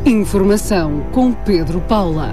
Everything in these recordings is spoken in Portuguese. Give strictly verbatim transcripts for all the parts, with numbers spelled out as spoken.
Informação com Pedro Paula.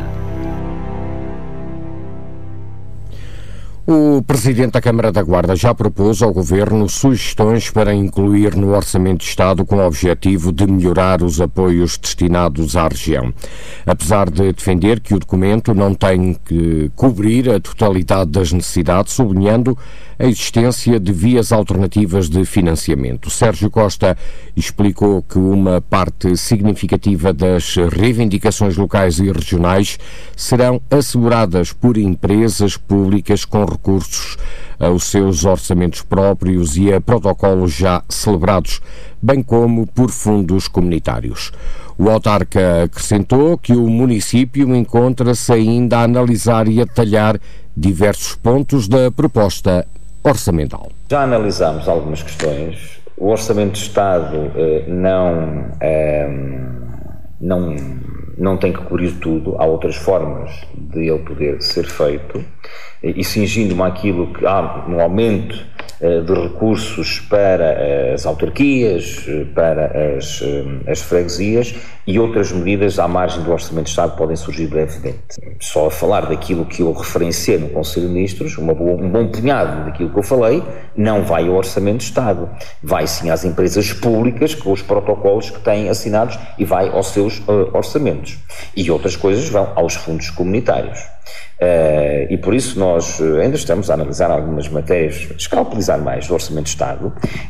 O Presidente da Câmara da Guarda já propôs ao Governo sugestões para incluir no Orçamento de Estado com o objetivo de melhorar os apoios destinados à região. Apesar de defender que o documento não tem que cobrir a totalidade das necessidades, sublinhando a existência de vias alternativas de financiamento. Sérgio Costa explicou que uma parte significativa das reivindicações locais e regionais serão asseguradas por empresas públicas com recursos aos seus orçamentos próprios e a protocolos já celebrados, bem como por fundos comunitários. O autarca acrescentou que o município encontra-se ainda a analisar e a detalhar diversos pontos da proposta orçamental. Já analisámos algumas questões. O Orçamento de Estado eh, não, eh, não, não tem que cobrir tudo. Há outras formas de ele poder ser feito. E cingindo-me àquilo que há um aumento eh, de recursos para as autarquias, para as, as freguesias e outras medidas à margem do Orçamento de Estado podem surgir brevemente. Só a falar daquilo que eu referenciei no Conselho de Ministros, uma boa, um bom punhado daquilo que eu falei, não vai ao Orçamento de Estado. Vai sim às empresas públicas com os protocolos que têm assinados e vai aos seus uh, orçamentos. E outras coisas vão aos fundos comunitários. Uh, e por isso nós ainda estamos a analisar algumas matérias, escalpelizar mais do Orçamento de Estado.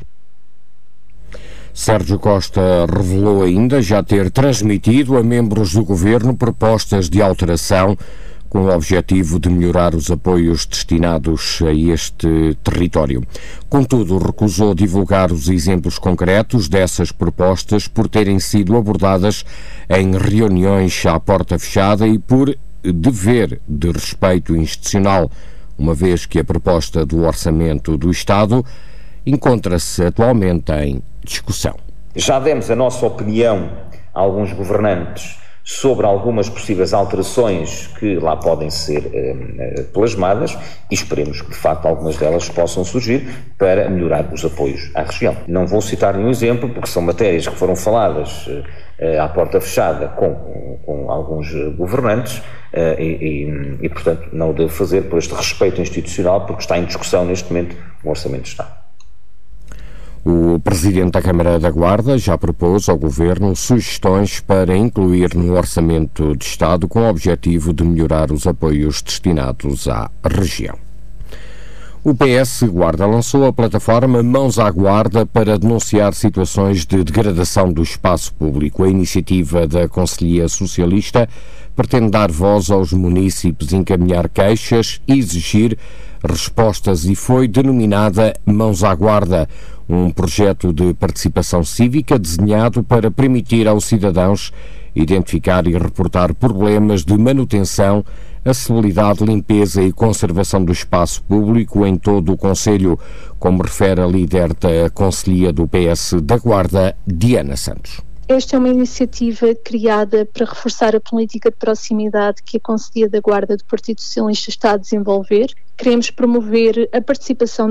Sérgio Costa revelou ainda já ter transmitido a membros do Governo propostas de alteração com o objetivo de melhorar os apoios destinados a este território. Contudo, recusou divulgar os exemplos concretos dessas propostas por terem sido abordadas em reuniões à porta fechada e por dever de respeito institucional, uma vez que a proposta do Orçamento do Estado encontra-se atualmente em discussão. Já demos a nossa opinião a alguns governantes sobre algumas possíveis alterações que lá podem ser eh, plasmadas e esperemos que de facto algumas delas possam surgir para melhorar os apoios à região. Não vou citar nenhum exemplo porque são matérias que foram faladas eh, à porta fechada com, com alguns governantes eh, e, e, e portanto não o devo fazer por este respeito institucional porque está em discussão neste momento o Orçamento de Estado. O Presidente da Câmara da Guarda já propôs ao Governo sugestões para incluir no Orçamento de Estado com o objetivo de melhorar os apoios destinados à região. O P S Guarda lançou a plataforma Mãos à Guarda para denunciar situações de degradação do espaço público. A iniciativa da Conselhia Socialista pretende dar voz aos munícipes, encaminhar queixas e exigir respostas e foi denominada Mãos à Guarda, um projeto de participação cívica desenhado para permitir aos cidadãos identificar e reportar problemas de manutenção, acessibilidade, limpeza e conservação do espaço público em todo o concelho, como refere a líder da Conselhia do P S da Guarda, Diana Santos. Esta é uma iniciativa criada para reforçar a política de proximidade que a Conselhia da Guarda do Partido Socialista está a desenvolver. Queremos promover a participação